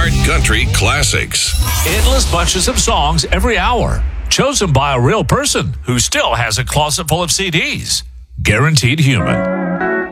favorite country classics. Endless bunches of songs every hour, chosen by a real person who still has a closet full of CDs. Guaranteed Human.